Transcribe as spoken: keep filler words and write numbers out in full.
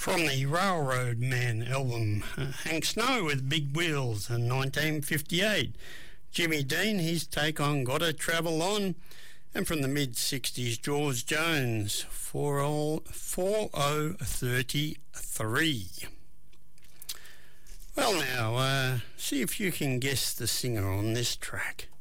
From the Railroad Man album, uh, Hank Snow with Big Wheels in nineteen fifty-eight. Jimmy Dean, his take on Gotta Travel On. And from the mid-sixties, George Jones, four oh thirty-three. Well now, uh, see if you can guess the singer on this track.